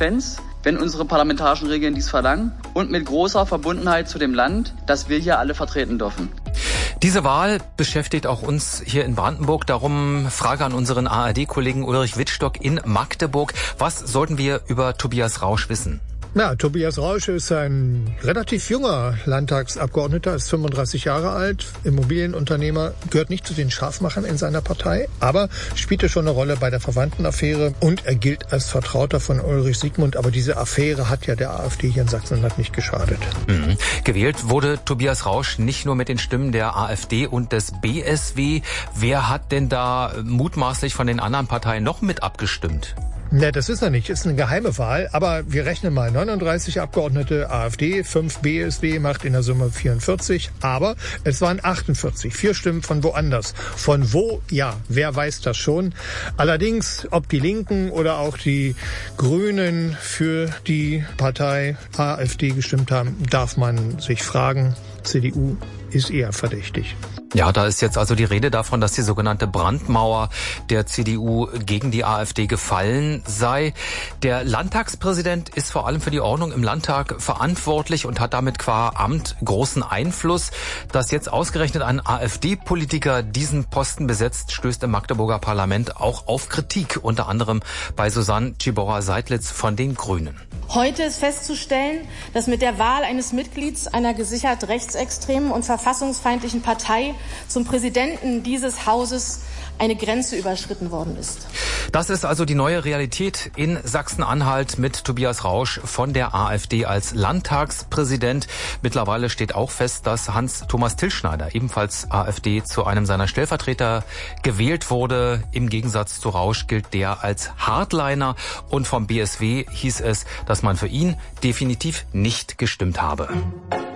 Konsequenz, wenn unsere parlamentarischen Regeln dies verlangen, und mit großer Verbundenheit zu dem Land, das wir hier alle vertreten dürfen. Diese Wahl beschäftigt auch uns hier in Brandenburg. Darum Frage an unseren ARD-Kollegen Ulrich Wittstock in Magdeburg. Was sollten wir über Tobias Rausch wissen? Ja, Tobias Rausch ist ein relativ junger Landtagsabgeordneter, ist 35 Jahre alt, Immobilienunternehmer, gehört nicht zu den Scharfmachern in seiner Partei, aber spielte schon eine Rolle bei der Verwandtenaffäre und er gilt als Vertrauter von Ulrich Siegmund. Aber diese Affäre hat ja der AfD hier in Sachsen-Anhalt nicht geschadet. Gewählt wurde Tobias Rausch nicht nur mit den Stimmen der AfD und des BSW. Wer hat denn da mutmaßlich von den anderen Parteien noch mit abgestimmt? Ne, das ist er nicht. Ist eine geheime Wahl. Aber wir rechnen mal 39 Abgeordnete AfD, 5 BSW, macht in der Summe 44. Aber es waren 48. 4 Stimmen von woanders. Von wo? Ja, wer weiß das schon. Allerdings, ob die Linken oder auch die Grünen für die Partei AfD gestimmt haben, darf man sich fragen. CDU ist eher verdächtig. Ja, da ist jetzt also die Rede davon, dass die sogenannte Brandmauer der CDU gegen die AfD gefallen sei. Der Landtagspräsident ist vor allem für die Ordnung im Landtag verantwortlich und hat damit qua Amt großen Einfluss. Dass jetzt ausgerechnet ein AfD-Politiker diesen Posten besetzt, stößt im Magdeburger Parlament auch auf Kritik, unter anderem bei Susanne Tschiborra-Seidlitz von den Grünen. Heute ist festzustellen, dass mit der Wahl eines Mitglieds einer gesichert rechtsextremen und verfassungsfeindlichen Partei zum Präsidenten dieses Hauses eine Grenze überschritten worden ist. Das ist also die neue Realität in Sachsen-Anhalt mit Tobias Rausch von der AfD als Landtagspräsident. Mittlerweile steht auch fest, dass Hans-Thomas Tillschneider, ebenfalls AfD, zu einem seiner Stellvertreter gewählt wurde. Im Gegensatz zu Rausch gilt der als Hardliner und vom BSW hieß es, dass man für ihn definitiv nicht gestimmt habe.